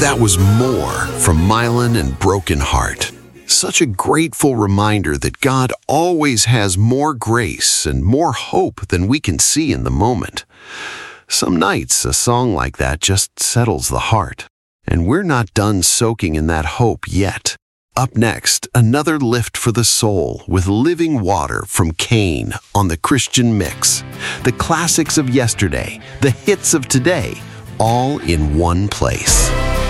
That was More from Mylan and Broken Heart. Such a grateful reminder that God always has more grace and more hope than we can see in the moment. Some nights, a song like that just settles the heart. And we're not done soaking in that hope yet. Up next, another lift for the soul with Living Water from Kane on the Christian Mix. The classics of yesterday, the hits of today, all in one place.